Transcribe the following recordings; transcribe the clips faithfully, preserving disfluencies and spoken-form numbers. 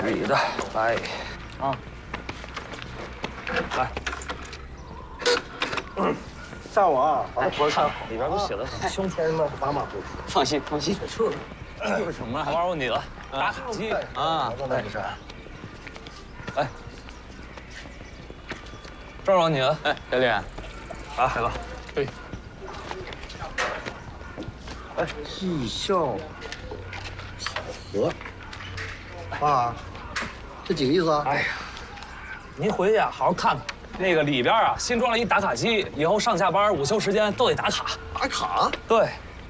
女的，来，啊，来。 嗯，下午啊，把这活看好， 里边都写的胸前什么打马虎。 放心，放心。 是，这是什么？玩我你了，打卡机啊！ 那不是。 哎，这儿玩你了。 哎，小李， 来，海哥。 对。哎，绩效考核。爸，这几个意思啊？ 哎呀，您回去啊，好好看看。那个里边啊，新装了一打卡机，以后上下班、午休时间都得打卡。 打卡？ 对。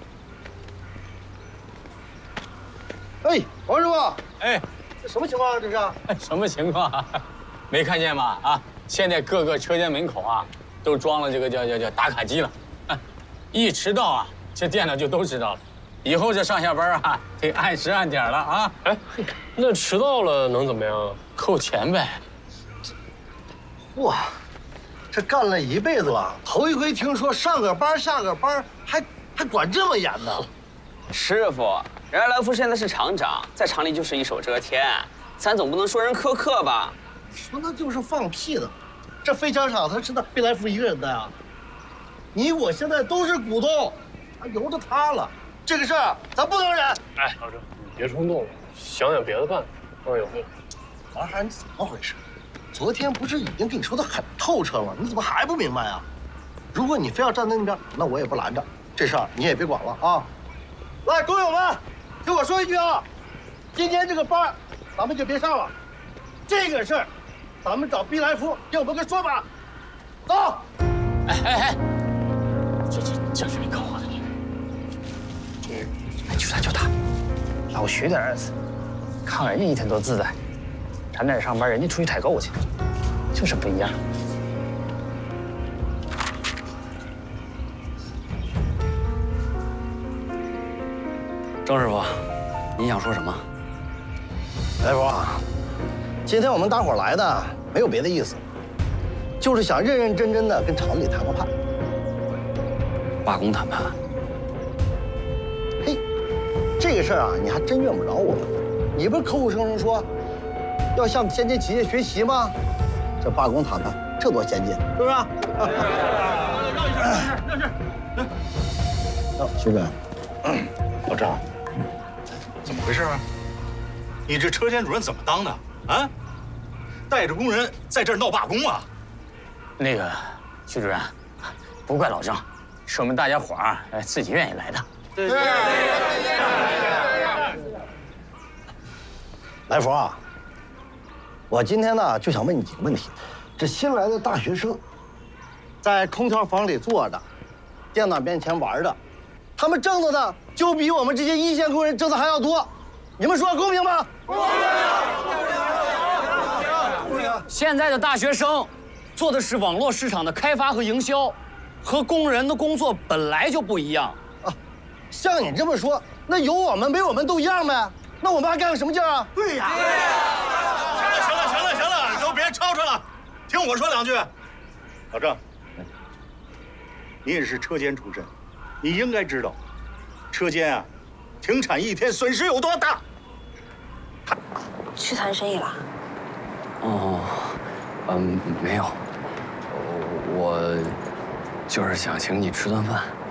哎，王师傅， 哎， 这什么情况啊？这是？ 什么情况啊？没看见吗？啊，现在各个车间门口啊，都装了这个叫叫叫打卡机了。一迟到啊，这电脑就都知道了。以后这上下班啊，得按时按点了啊。 哎，那迟到了能怎么样？ 扣钱呗。 哇，这干了一辈子了，头一回听说上个班下个班还还管这么严呢。 师傅，人家来福现在是厂长，在厂里就是一手遮天，咱总不能说人苛刻吧？ 说那就是放屁的，这飞枪厂他是那贝莱福一个人的呀。你我现在都是股东，还由着他了。这个事儿咱不能忍。 哎，老郑，你别冲动了，想想别的办法。哎呦， 王涵，你怎么回事？昨天不是已经跟你说的很透彻了，你怎么还不明白啊？如果你非要站在那边，那我也不拦着。这事儿你也别管了啊！来，工友们，听我说一句啊，今天这个班咱们就别上了。这个事儿，咱们找毕来福给我们个说法。走。 哎哎哎，这这这是你搞我的你。 哎，就他就他，老学点儿，看人家一天多自在，咱这上班，人家出去采购去，就是不一样。 郑师傅，你想说什么？ 来福啊，今天我们大伙来的没有别的意思，就是想认认真真的跟厂里谈个判。 罢工谈判？ 嘿，这个事儿啊，你还真怨不着我们。你不是口口声声说要向先进企业学习吗？这罢工谈判，这多先进，是不是？让一下，让一下，让一下。徐主任， 老张，怎么回事啊？你这车间主任怎么当的啊？带着工人在这儿闹罢工啊？ 那个徐主任，不怪老郑，是我们大家伙儿呃自己愿意来的。 对对对。来福啊，我今天呢就想问你几个问题。这新来的大学生，在空调房里坐着，电脑面前玩的，他们挣的呢就比我们这些一线工人挣的还要多，你们说公平吗？公平！公平！ 现在的大学生做的是网络市场的开发和营销，和工人的工作本来就不一样啊。像你这么说，那有我们没我们都一样呗？那我们还干个什么劲儿啊？对呀。对呀。 行了行了行了行了，都别吵吵了，听我说两句。老郑，你也是车间出身，你应该知道，车间啊，停产一天损失有多大。 去谈生意了？ 哦，嗯，没有，我就是想请你吃顿饭。